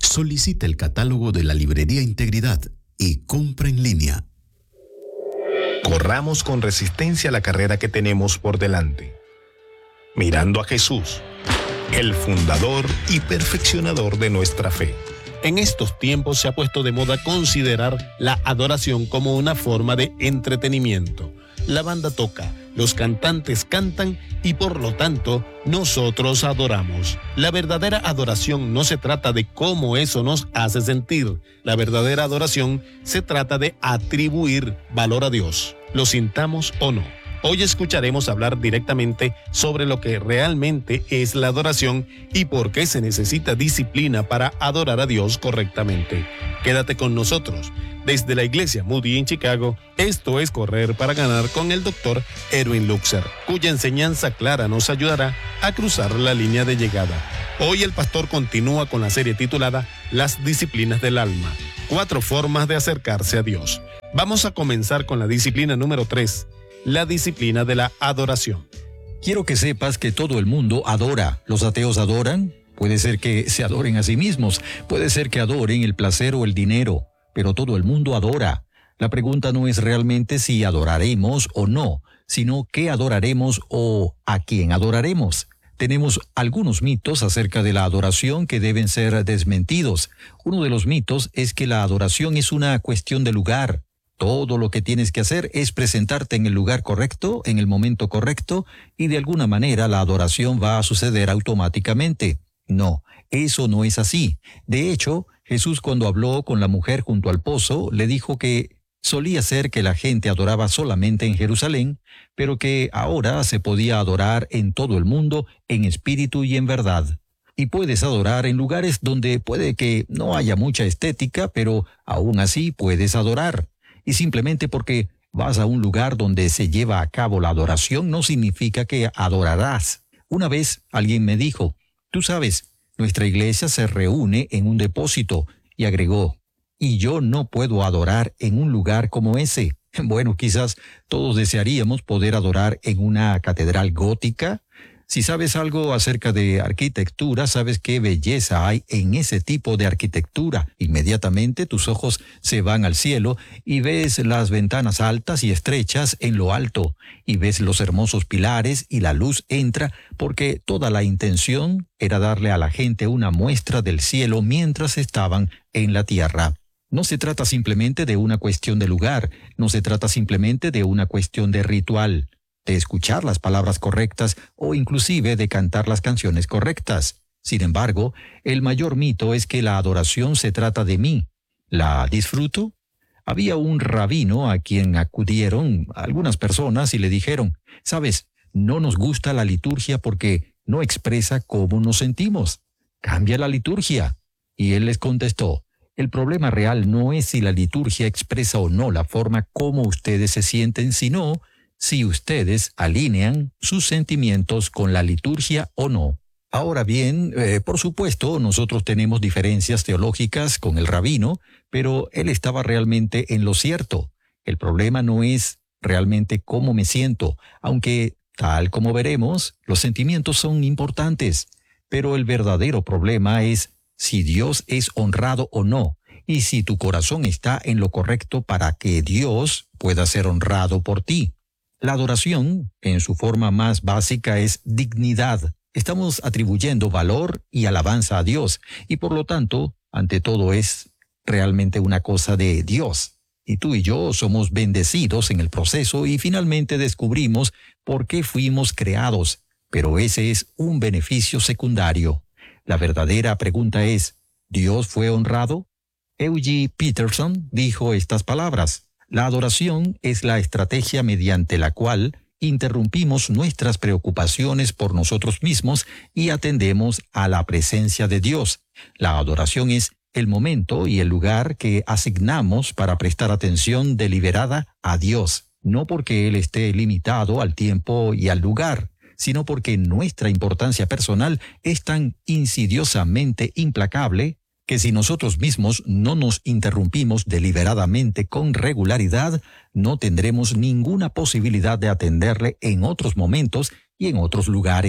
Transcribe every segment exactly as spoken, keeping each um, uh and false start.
Solicite el catálogo de la Librería Integridad y compra en línea. Corramos con resistencia la carrera que tenemos por delante, mirando a Jesús, el fundador y perfeccionador de nuestra fe. En estos tiempos se ha puesto de moda considerar la adoración como una forma de entretenimiento. La banda toca, los cantantes cantan y por lo tanto nosotros adoramos. La verdadera adoración no se trata de cómo eso nos hace sentir. La verdadera adoración se trata de atribuir valor a Dios, lo sintamos o no. Hoy escucharemos hablar directamente sobre lo que realmente es la adoración y por qué se necesita disciplina para adorar a Dios correctamente. Quédate con nosotros. Desde la Iglesia Moody en Chicago, esto es Correr para Ganar con el doctor Erwin Luxer, cuya enseñanza clara nos ayudará a cruzar la línea de llegada. Hoy el pastor continúa con la serie titulada Las disciplinas del alma, cuatro formas de acercarse a Dios. Vamos a comenzar con la disciplina número tres. La disciplina de la adoración. Quiero que sepas que todo el mundo adora. ¿Los ateos adoran? Puede ser que se adoren a sí mismos, puede ser que adoren el placer o el dinero, pero todo el mundo adora. La pregunta no es realmente si adoraremos o no, sino qué adoraremos o a quién adoraremos. Tenemos algunos mitos acerca de la adoración que deben ser desmentidos. Uno de los mitos es que la adoración es una cuestión de lugar. Todo lo que tienes que hacer es presentarte en el lugar correcto, en el momento correcto, y de alguna manera la adoración va a suceder automáticamente. No, eso no es así. De hecho, Jesús cuando habló con la mujer junto al pozo, le dijo que solía ser que la gente adoraba solamente en Jerusalén, pero que ahora se podía adorar en todo el mundo, en espíritu y en verdad. Y puedes adorar en lugares donde puede que no haya mucha estética, pero aún así puedes adorar. Y simplemente porque vas a un lugar donde se lleva a cabo la adoración no significa que adorarás. Una vez alguien me dijo, tú sabes, nuestra iglesia se reúne en un depósito, y agregó, y yo no puedo adorar en un lugar como ese. Bueno, quizás todos desearíamos poder adorar en una catedral gótica. Si sabes algo acerca de arquitectura, sabes qué belleza hay en ese tipo de arquitectura. Inmediatamente tus ojos se van al cielo y ves las ventanas altas y estrechas en lo alto, y ves los hermosos pilares y la luz entra, porque toda la intención era darle a la gente una muestra del cielo mientras estaban en la tierra. No se trata simplemente de una cuestión de lugar, no se trata simplemente de una cuestión de ritual, de escuchar las palabras correctas o inclusive de cantar las canciones correctas. Sin embargo, el mayor mito es que la adoración se trata de mí. ¿La disfruto? Había un rabino a quien acudieron algunas personas y le dijeron, «Sabes, no nos gusta la liturgia porque no expresa cómo nos sentimos. Cambia la liturgia». Y él les contestó, «El problema real no es si la liturgia expresa o no la forma como ustedes se sienten, sino si ustedes alinean sus sentimientos con la liturgia o no». Ahora bien, eh, por supuesto, nosotros tenemos diferencias teológicas con el rabino, pero él estaba realmente en lo cierto. El problema no es realmente cómo me siento, aunque, tal como veremos, los sentimientos son importantes, pero el verdadero problema es si Dios es honrado o no, y si tu corazón está en lo correcto para que Dios pueda ser honrado por ti. La adoración, en su forma más básica, es dignidad. Estamos atribuyendo valor y alabanza a Dios, y por lo tanto, ante todo es realmente una cosa de Dios. Y tú y yo somos bendecidos en el proceso y finalmente descubrimos por qué fuimos creados, pero ese es un beneficio secundario. La verdadera pregunta es, ¿Dios fue honrado? Eugene Peterson dijo estas palabras. La adoración es la estrategia mediante la cual interrumpimos nuestras preocupaciones por nosotros mismos y atendemos a la presencia de Dios. La adoración es el momento y el lugar que asignamos para prestar atención deliberada a Dios, no porque Él esté limitado al tiempo y al lugar, sino porque nuestra importancia personal es tan insidiosamente implacable que si nosotros mismos no nos interrumpimos deliberadamente con regularidad, no tendremos ninguna posibilidad de atenderle en otros momentos y en otros lugares.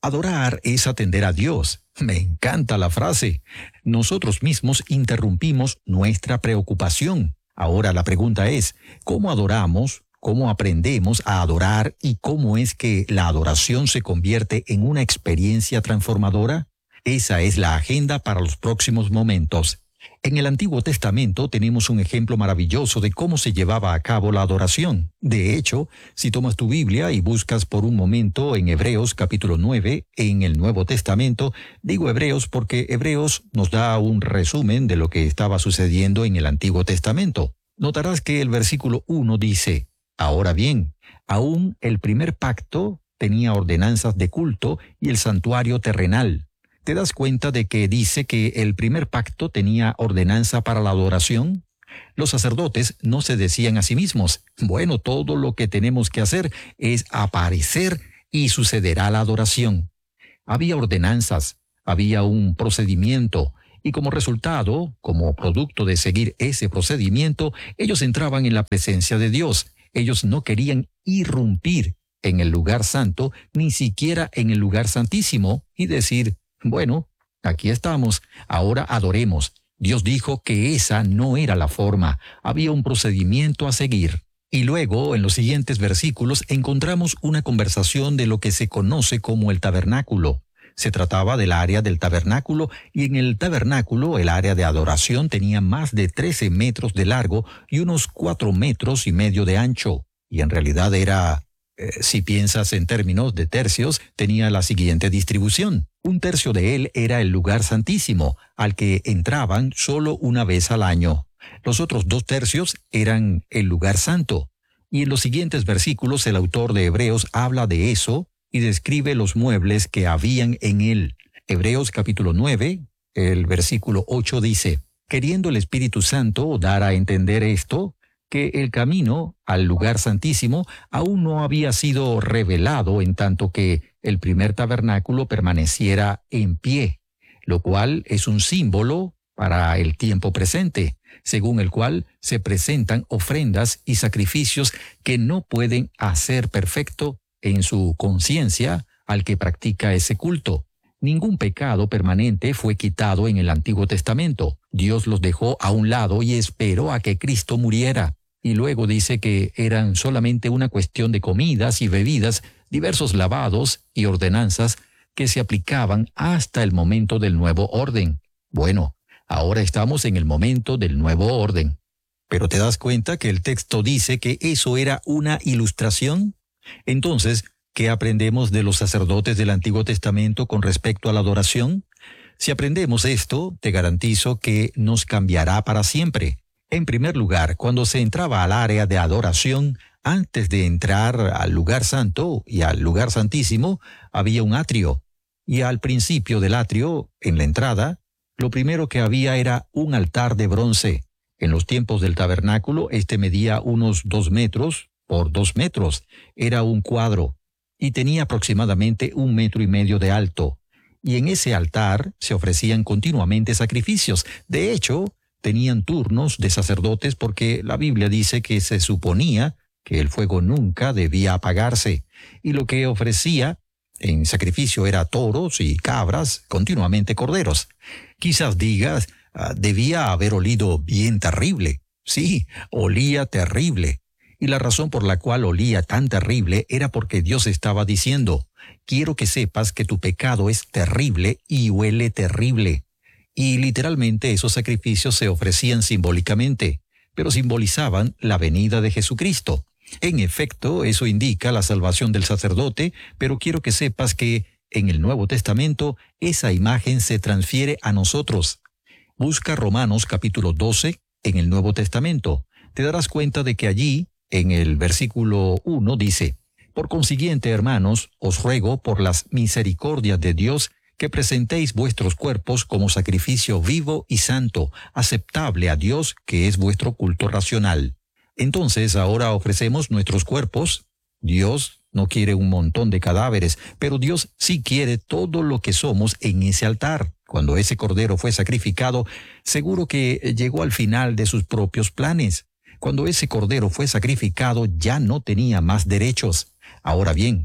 Adorar es atender a Dios. Me encanta la frase. Nosotros mismos interrumpimos nuestra preocupación. Ahora la pregunta es, ¿cómo adoramos? ¿Cómo aprendemos a adorar? ¿Y cómo es que la adoración se convierte en una experiencia transformadora? Esa es la agenda para los próximos momentos. En el Antiguo Testamento tenemos un ejemplo maravilloso de cómo se llevaba a cabo la adoración. De hecho, si tomas tu Biblia y buscas por un momento en Hebreos capítulo nueve, en el Nuevo Testamento, digo Hebreos porque Hebreos nos da un resumen de lo que estaba sucediendo en el Antiguo Testamento. Notarás que el versículo uno dice, ahora bien, aún el primer pacto tenía ordenanzas de culto y el santuario terrenal. ¿Te das cuenta de que dice que el primer pacto tenía ordenanza para la adoración? Los sacerdotes no se decían a sí mismos, bueno, todo lo que tenemos que hacer es aparecer y sucederá la adoración. Había ordenanzas, había un procedimiento, y como resultado, como producto de seguir ese procedimiento, ellos entraban en la presencia de Dios. Ellos no querían irrumpir en el lugar santo, ni siquiera en el lugar santísimo, y decir, bueno, aquí estamos, ahora adoremos. Dios dijo que esa no era la forma, había un procedimiento a seguir. Y luego, en los siguientes versículos, encontramos una conversación de lo que se conoce como el tabernáculo. Se trataba del área del tabernáculo, y en el tabernáculo el área de adoración tenía más de trece metros de largo y unos cuatro metros y medio de ancho. Y en realidad era, eh, si piensas en términos de tercios, tenía la siguiente distribución. Un tercio de él era el lugar santísimo, al que entraban solo una vez al año. Los otros dos tercios eran el lugar santo. Y en los siguientes versículos el autor de Hebreos habla de eso y describe los muebles que habían en él. Hebreos capítulo nueve, el versículo ocho dice, queriendo el Espíritu Santo dar a entender esto, que el camino al lugar santísimo aún no había sido revelado en tanto que el primer tabernáculo permaneciera en pie, lo cual es un símbolo para el tiempo presente, según el cual se presentan ofrendas y sacrificios que no pueden hacer perfecto en su conciencia al que practica ese culto. Ningún pecado permanente fue quitado en el Antiguo Testamento. Dios los dejó a un lado y esperó a que Cristo muriera. Y luego dice que eran solamente una cuestión de comidas y bebidas, diversos lavados y ordenanzas que se aplicaban hasta el momento del nuevo orden. Bueno, ahora estamos en el momento del nuevo orden. ¿Pero te das cuenta que el texto dice que eso era una ilustración? Entonces, ¿qué aprendemos de los sacerdotes del Antiguo Testamento con respecto a la adoración? Si aprendemos esto, te garantizo que nos cambiará para siempre. En primer lugar, cuando se entraba al área de adoración, antes de entrar al lugar santo y al lugar santísimo, había un atrio. Y al principio del atrio, en la entrada, lo primero que había era un altar de bronce. En los tiempos del tabernáculo, este medía unos dos metros por dos metros. Era un cuadro y tenía aproximadamente un metro y medio de alto. Y en ese altar se ofrecían continuamente sacrificios. De hecho, tenían turnos de sacerdotes porque la Biblia dice que se suponía que el fuego nunca debía apagarse, y lo que ofrecía en sacrificio era toros y cabras, continuamente corderos. Quizás digas, ah, debía haber olido bien terrible. Sí, olía terrible. Y la razón por la cual olía tan terrible era porque Dios estaba diciendo, quiero que sepas que tu pecado es terrible y huele terrible. Y literalmente esos sacrificios se ofrecían simbólicamente, pero simbolizaban la venida de Jesucristo. En efecto, eso indica la salvación del sacerdote, pero quiero que sepas que en el Nuevo Testamento esa imagen se transfiere a nosotros. Busca Romanos capítulo doce en el Nuevo Testamento. Te darás cuenta de que allí, en el versículo uno, dice, por consiguiente, hermanos, os ruego por las misericordias de Dios que presentéis vuestros cuerpos como sacrificio vivo y santo, aceptable a Dios, que es vuestro culto racional. Entonces ahora ofrecemos nuestros cuerpos. Dios no quiere un montón de cadáveres, pero Dios sí quiere todo lo que somos en ese altar. Cuando ese cordero fue sacrificado, seguro que llegó al final de sus propios planes. Cuando ese cordero fue sacrificado, ya no tenía más derechos. Ahora bien,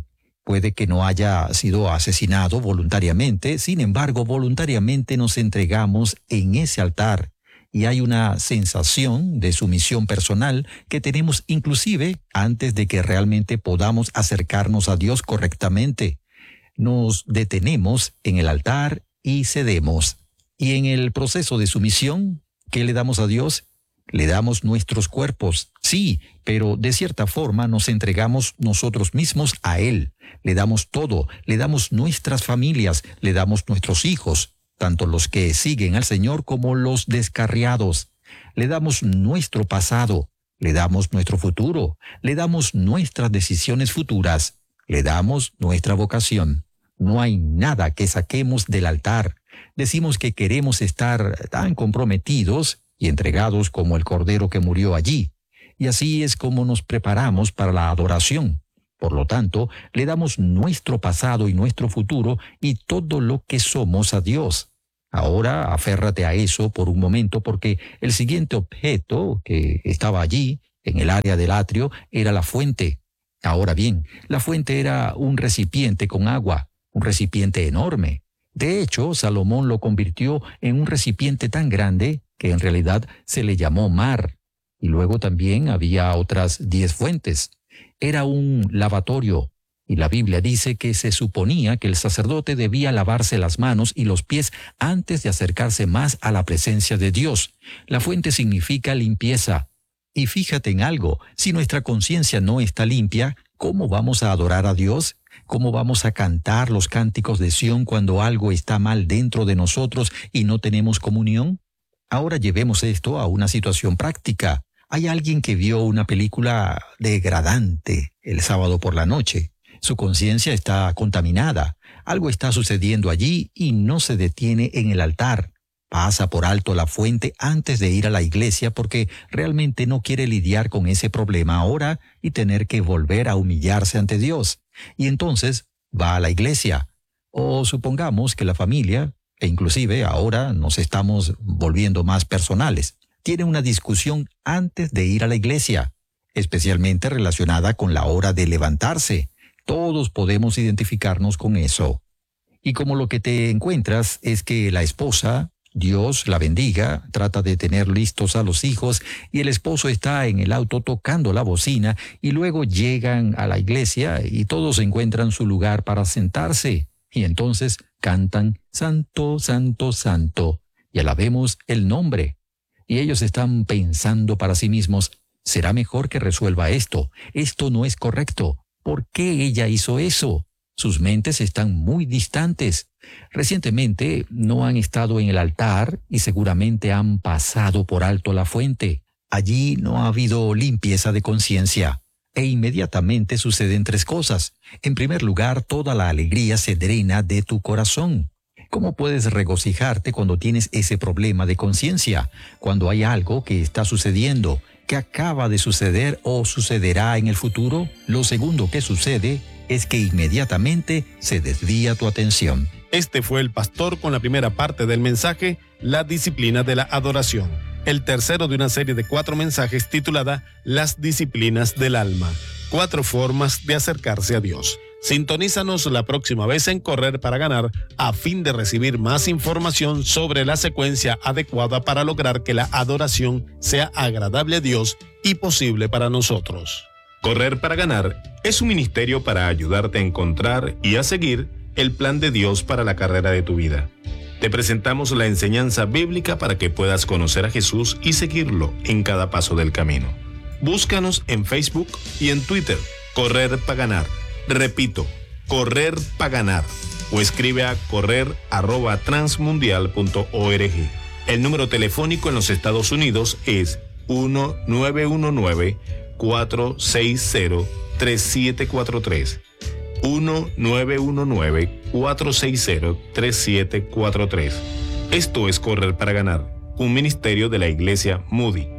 Puede que no haya sido asesinado voluntariamente, sin embargo, voluntariamente nos entregamos en ese altar y hay una sensación de sumisión personal que tenemos inclusive antes de que realmente podamos acercarnos a Dios correctamente. Nos detenemos en el altar y cedemos. Y en el proceso de sumisión, ¿qué le damos a Dios? Le damos nuestros cuerpos, sí, pero de cierta forma nos entregamos nosotros mismos a Él. Le damos todo, le damos nuestras familias, le damos nuestros hijos, tanto los que siguen al Señor como los descarriados. Le damos nuestro pasado, le damos nuestro futuro, le damos nuestras decisiones futuras, le damos nuestra vocación. No hay nada que saquemos del altar. Decimos que queremos estar tan comprometidos y entregados como el Cordero que murió allí. Y así es como nos preparamos para la adoración. Por lo tanto, le damos nuestro pasado y nuestro futuro y todo lo que somos a Dios. Ahora aférrate a eso por un momento porque el siguiente objeto que estaba allí, en el área del atrio, era la fuente. Ahora bien, la fuente era un recipiente con agua, un recipiente enorme. De hecho, Salomón lo convirtió en un recipiente tan grande que en realidad se le llamó mar. Y luego también había otras diez fuentes. Era un lavatorio, y la Biblia dice que se suponía que el sacerdote debía lavarse las manos y los pies antes de acercarse más a la presencia de Dios. La fuente significa limpieza. Y fíjate en algo, si nuestra conciencia no está limpia, ¿cómo vamos a adorar a Dios? ¿Cómo vamos a cantar los cánticos de Sión cuando algo está mal dentro de nosotros y no tenemos comunión? Ahora llevemos esto a una situación práctica. Hay alguien que vio una película degradante el sábado por la noche. Su conciencia está contaminada. Algo está sucediendo allí y no se detiene en el altar. Pasa por alto la fuente antes de ir a la iglesia porque realmente no quiere lidiar con ese problema ahora y tener que volver a humillarse ante Dios. Y entonces va a la iglesia. O supongamos que la familia, e inclusive ahora nos estamos volviendo más personales, tiene una discusión antes de ir a la iglesia, especialmente relacionada con la hora de levantarse. Todos podemos identificarnos con eso. Y como lo que te encuentras es que la esposa, Dios la bendiga, trata de tener listos a los hijos y el esposo está en el auto tocando la bocina y luego llegan a la iglesia y todos encuentran su lugar para sentarse. Y entonces cantan Santo, Santo, Santo y alabemos el nombre. Y ellos están pensando para sí mismos, será mejor que resuelva esto. Esto no es correcto. ¿Por qué ella hizo eso? Sus mentes están muy distantes. Recientemente no han estado en el altar y seguramente han pasado por alto la fuente. Allí no ha habido limpieza de conciencia. E inmediatamente suceden tres cosas. En primer lugar, toda la alegría se drena de tu corazón. ¿Cómo puedes regocijarte cuando tienes ese problema de conciencia? Cuando hay algo que está sucediendo, que acaba de suceder o sucederá en el futuro. Lo segundo que sucede es que inmediatamente se desvía tu atención. Este fue el pastor con la primera parte del mensaje, La disciplina de la adoración. El tercero de una serie de cuatro mensajes titulada Las disciplinas del alma. Cuatro formas de acercarse a Dios. Sintonízanos la próxima vez en Correr para Ganar a fin de recibir más información sobre la secuencia adecuada para lograr que la adoración sea agradable a Dios y posible para nosotros. Correr para Ganar es un ministerio para ayudarte a encontrar y a seguir el plan de Dios para la carrera de tu vida. Te presentamos la enseñanza bíblica para que puedas conocer a Jesús y seguirlo en cada paso del camino. Búscanos en Facebook y en Twitter, Correr para Ganar. Repito, Correr para Ganar. O escribe a correr arroba transmundial punto org. El número telefónico en los Estados Unidos es uno nueve uno nueve, cuatro seis cero, tres siete cuatro tres. uno nueve uno nueve, cuatro seis cero, tres siete cuatro tres. Esto es Correr para Ganar, un ministerio de la Iglesia Moody.